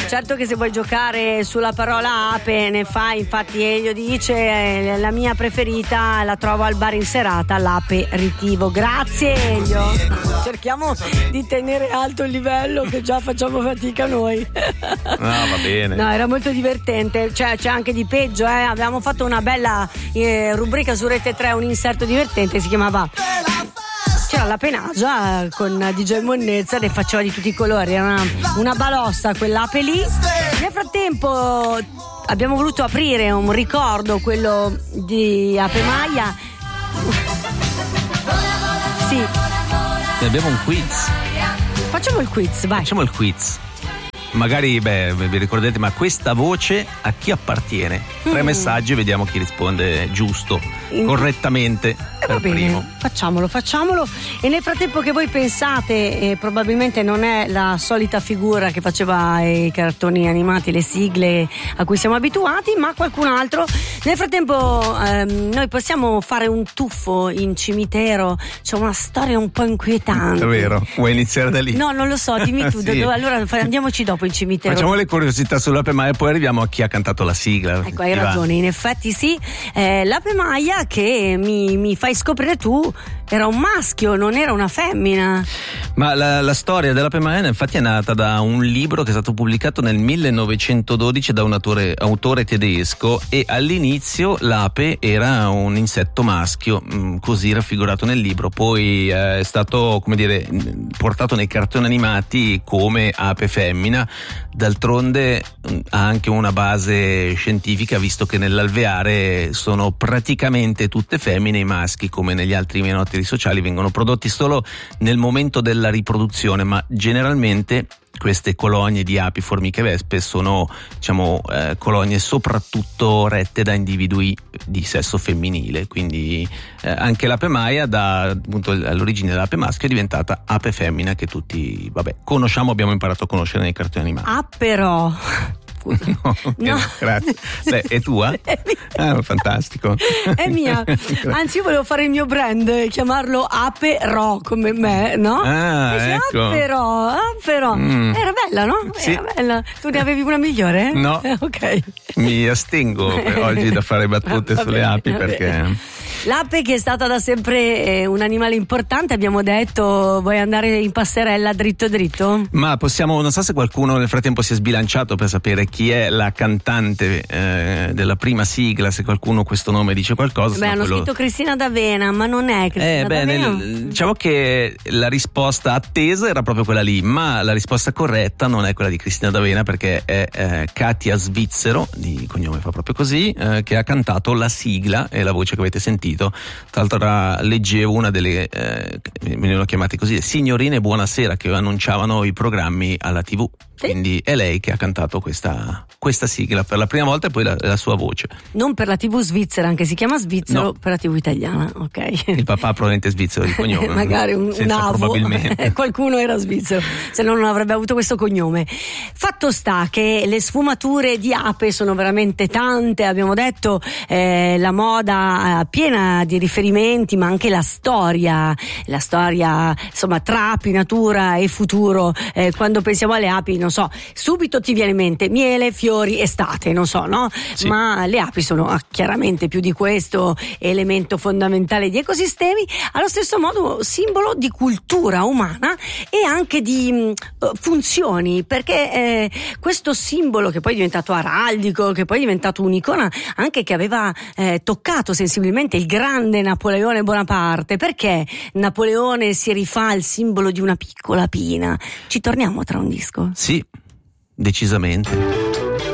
Certo che se vuoi giocare sulla parola ape ne fai, infatti Elio dice la mia preferita la trovo al bar in serata, l'aperitivo. Grazie Elio. Cerchiamo di tenere alto il livello che già facciamo fatica noi. No, va bene. No, era molto divertente, cioè c'è anche di peggio, avevamo fatto una bella rubrica su Rete 3, un inserto divertente, si chiamava C'era la Penagia con DJ Monnezza, ne faceva di tutti i colori, era una balossa quell'ape lì. Nel frattempo abbiamo voluto aprire un ricordo, quello di Ape Maia. Sì. Ne abbiamo un quiz. Facciamo il quiz, vai. Facciamo il quiz. Magari, vi ricordate, ma questa voce a chi appartiene? 3 messaggi, vediamo chi risponde giusto, correttamente. Va bene, primo. Facciamolo. E nel frattempo che voi pensate, probabilmente non è la solita figura che faceva i cartoni animati, le sigle a cui siamo abituati, ma qualcun altro. Nel frattempo noi possiamo fare un tuffo in cimitero, c'è una storia un po' inquietante. È vero, vuoi iniziare da lì? No, non lo so, dimmi tu. Sì. Allora andiamoci dopo in cimitero. Facciamo le curiosità sull'Ape Maia e poi arriviamo a chi ha cantato la sigla. Ecco, hai ragione, in effetti sì. L'Ape Maia che mi fai scoprire tu era un maschio, non era una femmina. Ma la storia dell'Ape Maia infatti è nata da un libro che è stato pubblicato nel 1912 da un autore tedesco, e all'inizio l'ape era un insetto maschio, così raffigurato nel libro. Poi è stato, come dire, portato nei cartoni animati come ape femmina. D'altronde ha anche una base scientifica, visto che nell'alveare sono praticamente tutte femmine, i maschi, come negli altri menotteri sociali, vengono prodotti solo nel momento della riproduzione, ma generalmente queste colonie di api, formiche, vespe sono, diciamo, colonie soprattutto rette da individui di sesso femminile, quindi anche l'ape Maia, appunto all'origine dell'ape maschio, è diventata ape femmina, che tutti conosciamo, abbiamo imparato a conoscere nei cartoni animati. Ah, però No. Grazie. Beh, è tua? È mia. Fantastico. È mia. Anzi, io volevo fare il mio brand, chiamarlo Ape Ro, come me, no? Ecco. Però. Era bella, no? Sì. Era bella. Tu ne avevi una migliore? No. Ok. Mi astengo oggi da fare battute sulle api, perché l'ape, che è stata da sempre un animale importante, abbiamo detto. Vuoi andare in passerella dritto dritto? Ma possiamo, non so se qualcuno nel frattempo si è sbilanciato per sapere chi è la cantante della prima sigla, se qualcuno questo nome dice qualcosa. Beh, hanno scritto Cristina D'Avena, ma non è Cristina D'Avena. Diciamo che la risposta attesa era proprio quella lì, ma la risposta corretta non è quella di Cristina D'Avena, perché è Katia Svizzero, di cognome fa proprio così, che ha cantato la sigla e la voce che avete sentito. Tra l'altro leggevo una delle venivano chiamate così, signorine buonasera, che annunciavano i programmi alla TV. Sì. Quindi è lei che ha cantato questa sigla per la prima volta, e poi la sua voce. Non per la TV svizzera, anche si chiama Svizzero, no. Per la TV italiana, ok. Il papà probabilmente svizzero di cognome. Magari un avo, probabilmente. Qualcuno era svizzero, se no non avrebbe avuto questo cognome. Fatto sta che le sfumature di ape sono veramente tante, abbiamo detto, la moda piena di riferimenti, ma anche la storia insomma tra api, natura e futuro. Quando pensiamo alle api, non so, subito ti viene in mente miele, fiori, estate, non so, no? Sì. Ma le api sono chiaramente più di questo, elemento fondamentale di ecosistemi, allo stesso modo simbolo di cultura umana e anche di funzioni, perché questo simbolo, che poi è diventato araldico, che poi è diventato un'icona anche che aveva toccato sensibilmente il grande Napoleone Bonaparte, perché Napoleone si rifà al simbolo di una piccola apina. Ci torniamo tra un disco? Sì, decisamente.